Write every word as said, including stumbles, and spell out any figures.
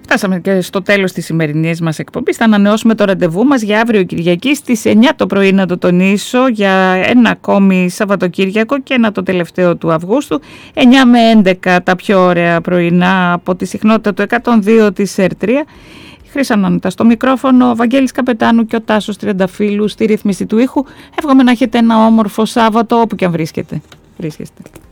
Φτάσαμε και στο τέλος της σημερινής μας εκπομπής. Θα ανανεώσουμε το ραντεβού μας για αύριο Κυριακή στις εννιά το πρωί, να το τονίσω, για ένα ακόμη Σαββατοκύριακο και ένα το τελευταίο του Αυγούστου. εννιά με έντεκα τα πιο ωραία πρωινά από τη συχνότητα του εκατόν δύο της ΕΡ τρία. Χρύσα Νόνητα στο μικρόφωνο, ο Βαγγέλης Καπετάνου και ο Τάσος Τριανταφύλου στη ρύθμιση του ήχου. Εύχομαι να έχετε ένα όμορφο Σάββατο όπου και αν βρίσκεστε. βρίσκεστε.